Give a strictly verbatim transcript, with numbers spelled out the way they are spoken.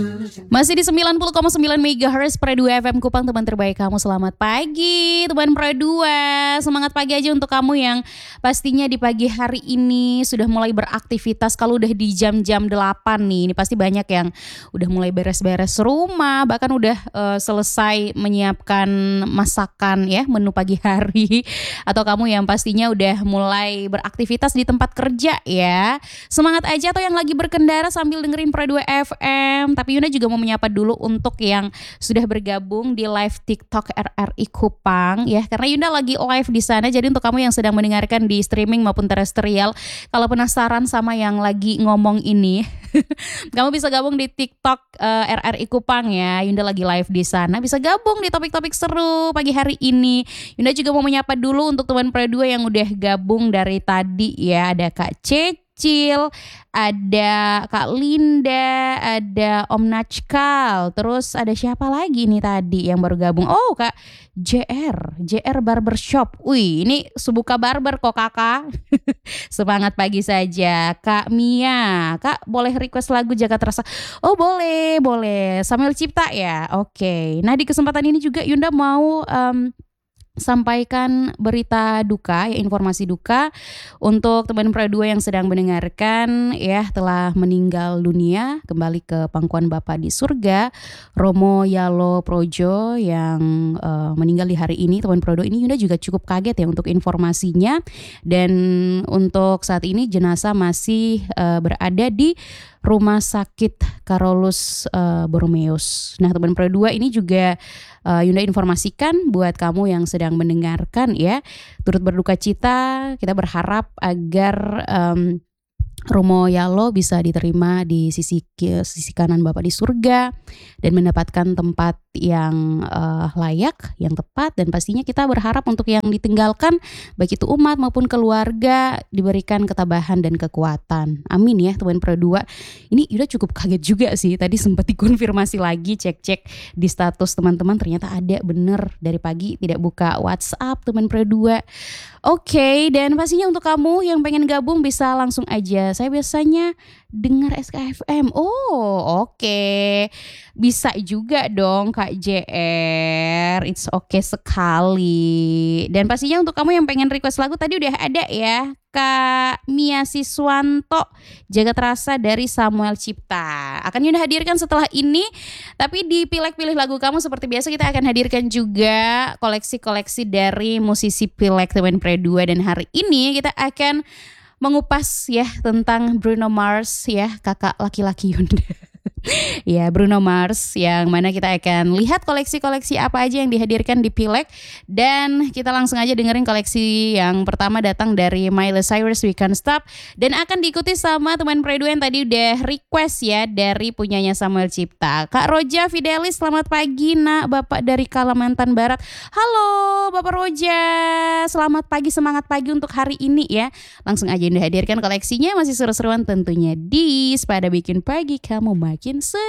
Masih di sembilan puluh koma sembilan megahertz Pro dua F M Kupang, teman terbaik kamu. Selamat pagi teman Pro dua. Semangat pagi aja untuk kamu yang pastinya di pagi hari ini sudah mulai beraktivitas. Kalau udah di jam-jam delapan nih, ini pasti banyak yang udah mulai beres-beres rumah, bahkan udah uh, selesai menyiapkan masakan ya, menu pagi hari. Atau kamu yang pastinya udah mulai beraktivitas di tempat kerja ya. Semangat aja. Atau yang lagi berkendara sambil dengerin Pro dua F M. Tapi Yunda juga mau menyapa dulu untuk yang sudah bergabung di live TikTok R R I Kupang ya, karena Yunda lagi live di sana. Jadi untuk kamu yang sedang mendengarkan di streaming maupun terestrial, kalau penasaran sama yang lagi ngomong ini, kamu bisa gabung di TikTok uh, R R I Kupang ya. Yunda lagi live di sana, bisa gabung di topik-topik seru pagi hari ini. Yunda juga mau menyapa dulu untuk teman Pro dua yang udah gabung dari tadi ya. Ada Kak Cecil, ada Kak Linda, ada Om Najkal, terus ada siapa lagi nih tadi yang baru gabung? Oh, Kak J R, J R Barbershop. Wih, ini sebuka barber kok kakak. Semangat pagi saja. Kak Mia, Kak boleh request lagu Jaga Terasa? Oh boleh, boleh. Samuel Cipta ya. Oke. Nah di kesempatan ini juga Yunda mau um, sampaikan berita duka ya, informasi duka untuk teman Pro dua yang sedang mendengarkan ya, telah meninggal dunia, kembali ke pangkuan Bapa di surga, Romo Yalo Projo yang uh, meninggal di hari ini. Teman Pro dua ini Yunda juga cukup kaget ya untuk informasinya, dan untuk saat ini jenazah masih uh, berada di Rumah Sakit Carolus uh, Borromeus. Nah teman Pro dua ini juga uh, Yunda informasikan buat kamu yang sedang mendengarkan ya, turut berduka cita. Kita berharap agar um, Romo Yalo bisa diterima di sisi sisi kanan Bapa di surga dan mendapatkan tempat yang uh, layak, yang tepat, dan pastinya kita berharap untuk yang ditinggalkan baik itu umat maupun keluarga diberikan ketabahan dan kekuatan. Amin ya teman Pro dua. Ini udah cukup kaget juga sih, tadi sempat dikonfirmasi lagi, cek-cek di status teman-teman, ternyata ada bener, dari pagi tidak buka WhatsApp teman Pro dua. Oke, okay, dan pastinya untuk kamu yang pengen gabung bisa langsung aja. Saya biasanya dengar S K F M. Oh, oke. Okay. Bisa juga dong Kak J R. It's okay sekali. Dan pastinya untuk kamu yang pengen request lagu tadi udah ada ya. Kak Mia Siswanto, Jaga Terasa dari Samuel Cipta. Akan Yunda hadirkan setelah ini. Tapi di Pilek Pilih Lagu Kamu seperti biasa kita akan hadirkan juga koleksi-koleksi dari musisi Pilek teman Pro dua. Dan hari ini kita akan mengupas ya tentang Bruno Mars ya, kakak laki-laki Yunda. Ya, Bruno Mars, yang mana kita akan lihat koleksi-koleksi apa aja yang dihadirkan di Pilek. Dan kita langsung aja dengerin koleksi yang pertama, datang dari Miley Cyrus, We Can't Stop, dan akan diikuti sama teman Pro dua yang tadi udah request ya, dari punyanya Samuel Cipta. Kak Roja Fidelis, selamat pagi nak, Bapak dari Kalimantan Barat. Halo Bapak Roja, selamat pagi, semangat pagi untuk hari ini ya. Langsung aja udah hadirkan koleksinya, masih seru-seruan tentunya di Sepada Bikin Pagi Kamu Makin